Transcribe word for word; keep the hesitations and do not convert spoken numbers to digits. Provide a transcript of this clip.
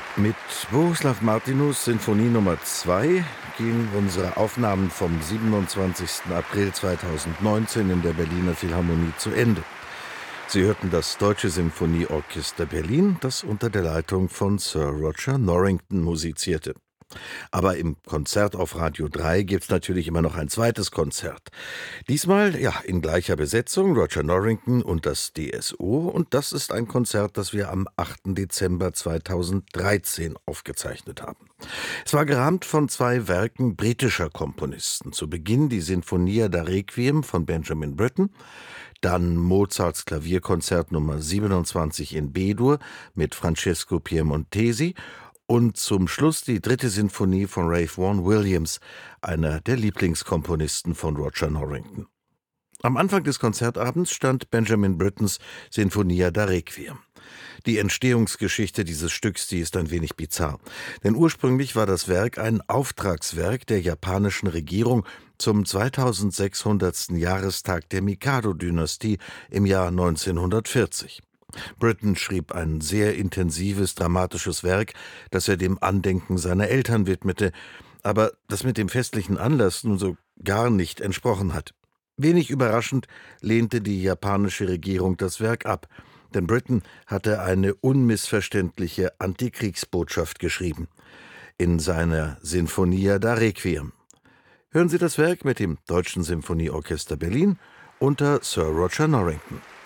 Mit Bohuslav Martinus Sinfonie Nummer zwei gehen unsere Aufnahmen vom siebenundzwanzigsten April zweitausendneunzehn in der Berliner Philharmonie zu Ende. Sie hörten das Deutsche Sinfonieorchester Berlin, das unter der Leitung von Sir Roger Norrington musizierte. Aber im Konzert auf Radio drei gibt es natürlich immer noch ein zweites Konzert. Diesmal, ja, in gleicher Besetzung, Roger Norrington und das D S O. Und das ist ein Konzert, das wir am achten Dezember zweitausenddreizehn aufgezeichnet haben. Es war gerahmt von zwei Werken britischer Komponisten. Zu Beginn die Sinfonia da Requiem von Benjamin Britten, dann Mozarts Klavierkonzert Nummer siebenundzwanzig in B-Dur mit Francesco Piemontesi und zum Schluss die dritte Sinfonie von Ralph Vaughan Williams, einer der Lieblingskomponisten von Roger Norrington. Am Anfang des Konzertabends stand Benjamin Brittens Sinfonia da Requiem. Die Entstehungsgeschichte dieses Stücks, die ist ein wenig bizarr. Denn ursprünglich war das Werk ein Auftragswerk der japanischen Regierung zum zweitausendsechshundertsten Jahrestag der Mikado-Dynastie im Jahr neunzehnhundertvierzig. Britten schrieb ein sehr intensives, dramatisches Werk, das er dem Andenken seiner Eltern widmete, aber das mit dem festlichen Anlass nun so gar nicht entsprochen hat. Wenig überraschend lehnte die japanische Regierung das Werk ab, denn Britten hatte eine unmissverständliche Antikriegsbotschaft geschrieben in seiner Sinfonia da Requiem. Hören Sie das Werk mit dem Deutschen Sinfonieorchester Berlin unter Sir Roger Norrington.